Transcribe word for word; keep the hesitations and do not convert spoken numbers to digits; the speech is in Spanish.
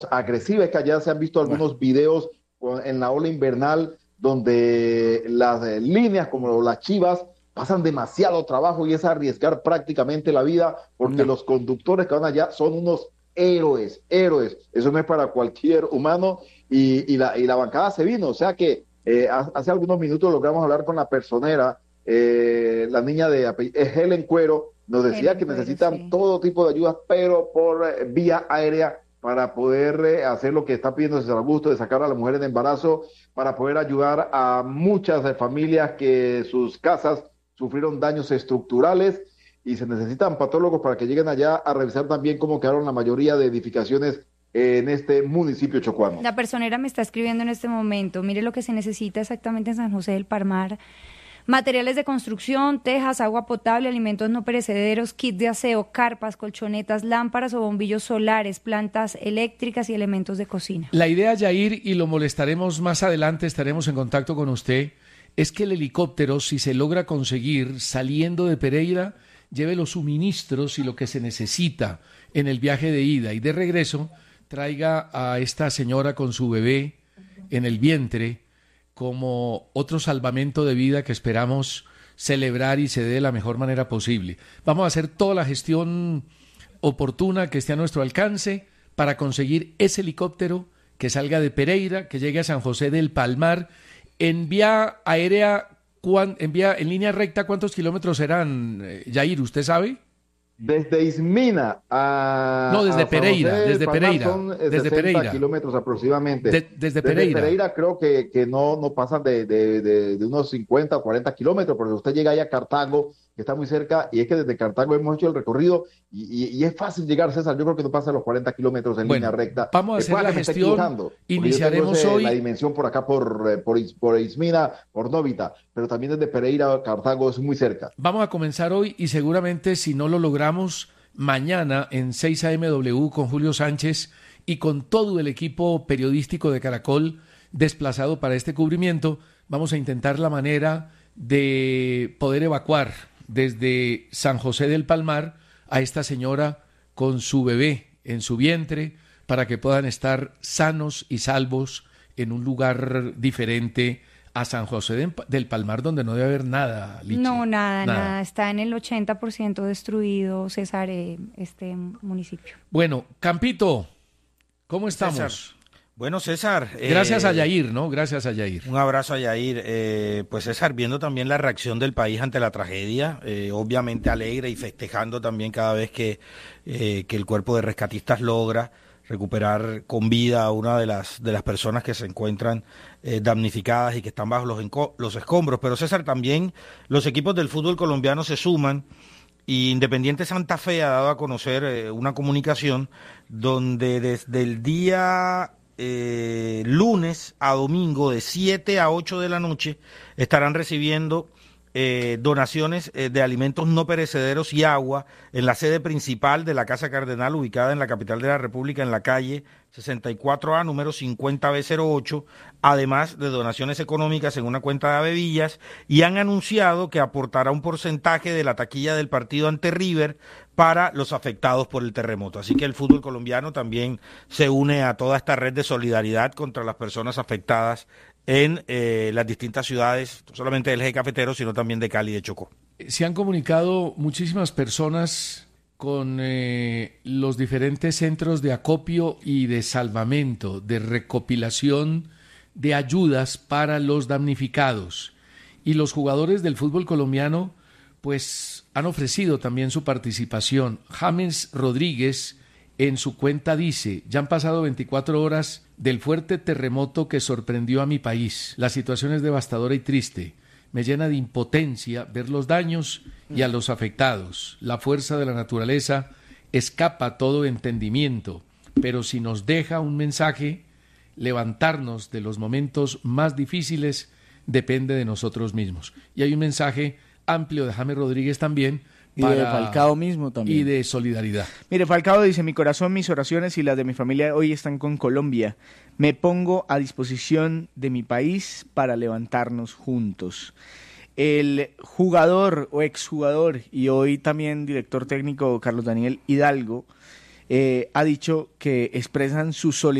agresiva. Es que allá se han visto Bueno, algunos videos en la ola invernal donde las eh, líneas como las Chivas pasan demasiado trabajo y es arriesgar prácticamente la vida porque no. los conductores que van allá son unos héroes, héroes. Eso no es para cualquier humano y, y, la, y la bancada se vino. O sea que eh, hace algunos minutos logramos hablar con la personera, eh, la niña de es Helen Cuero, nos decía Helen que Cuero, necesitan sí. todo tipo de ayudas, pero por eh, vía aérea para poder eh, hacer lo que está pidiendo César Augusto, de sacar a las mujeres de embarazo, para poder ayudar a muchas eh, familias que sus casas sufrieron daños estructurales y se necesitan patólogos para que lleguen allá a revisar también cómo quedaron la mayoría de edificaciones en este municipio chocuano. La personera me está escribiendo en este momento. Mire lo que se necesita exactamente en San José del Palmar. Materiales de construcción, tejas, agua potable, alimentos no perecederos, kit de aseo, carpas, colchonetas, lámparas o bombillos solares, plantas eléctricas y elementos de cocina. La idea, Yair, y lo molestaremos más adelante, estaremos en contacto con usted, es que el helicóptero, si se logra conseguir saliendo de Pereira, lleve los suministros y lo que se necesita en el viaje de ida y de regreso, traiga a esta señora con su bebé en el vientre como otro salvamento de vida que esperamos celebrar y se dé de la mejor manera posible. Vamos a hacer toda la gestión oportuna que esté a nuestro alcance para conseguir ese helicóptero que salga de Pereira, que llegue a San José del Palmar. En vía aérea, en, vía, en línea recta, ¿cuántos kilómetros serán, eh, Yair? ¿Usted sabe? Desde Ismina a, No, desde a San José Pereira, del desde Palmar Pereira, son eh, desde sesenta Pereira. kilómetros aproximadamente. De, desde Desde Pereira. Pereira creo que, que no, no pasan de, de, de, de unos cincuenta o cuarenta kilómetros, porque usted llega ahí a Cartago, que está muy cerca, y es que desde Cartago hemos hecho el recorrido y, y, y es fácil llegar, César. Yo creo que no pasa los cuarenta kilómetros en línea Bueno, recta. vamos a Eh, hacer pueda la que me esté gestión, equivocando, porque yo tengo iniciaremos ese, la hoy. dimensión por acá, por, eh, por, por Ismina, por Novita, pero también desde Pereira a Cartago es muy cerca. Vamos a comenzar hoy y seguramente si no lo logramos, mañana en seis A M W con Julio Sánchez y con todo el equipo periodístico de Caracol desplazado para este cubrimiento, vamos a intentar la manera de poder evacuar desde San José del Palmar a esta señora con su bebé en su vientre para que puedan estar sanos y salvos en un lugar diferente a San José de, del Palmar, donde no debe haber nada, Lichi. No, nada, nada, nada. Está en el ochenta por ciento destruido, César, eh, este municipio. Bueno, Campito, ¿cómo estamos? César. Bueno, César. Gracias eh, a Yair, ¿no? Gracias a Yair. Un abrazo a Yair. Eh, pues César, viendo también la reacción del país ante la tragedia, eh, obviamente alegre y festejando también cada vez que, eh, que el cuerpo de rescatistas logra recuperar con vida a una de las de las personas que se encuentran eh, damnificadas y que están bajo los, los escombros. Pero César, también los equipos del fútbol colombiano se suman y Independiente Santa Fe ha dado a conocer eh, una comunicación donde desde el día eh, lunes a domingo de siete a ocho de la noche estarán recibiendo Eh, donaciones eh, de alimentos no perecederos y agua en la sede principal de la Casa Cardenal, ubicada en la capital de la República, en la calle sesenta y cuatro A, número cincuenta B cero ocho, además de donaciones económicas en una cuenta de Avevillas, y han anunciado que aportará un porcentaje de la taquilla del partido ante River para los afectados por el terremoto. Así que el fútbol colombiano también se une a toda esta red de solidaridad contra las personas afectadas en eh, las distintas ciudades, no solamente del eje cafetero, sino también de Cali y de Chocó. Se han comunicado muchísimas personas con eh, los diferentes centros de acopio y de salvamento, de recopilación de ayudas para los damnificados. Y los jugadores del fútbol colombiano pues han ofrecido también su participación. James Rodríguez en su cuenta dice: ya han pasado veinticuatro horas del fuerte terremoto que sorprendió a mi país. La situación es devastadora y triste. Me llena de impotencia ver los daños y a los afectados. La fuerza de la naturaleza escapa todo entendimiento, pero si nos deja un mensaje, levantarnos de los momentos más difíciles depende de nosotros mismos. Y hay un mensaje amplio de James Rodríguez también, y para... de Falcao mismo también. Y de solidaridad. Mire, Falcao dice: mi corazón, mis oraciones y las de mi familia hoy están con Colombia. Me pongo a disposición de mi país para levantarnos juntos. El jugador o exjugador y hoy también director técnico Carlos Daniel Hidalgo eh, ha dicho que expresan su solidaridad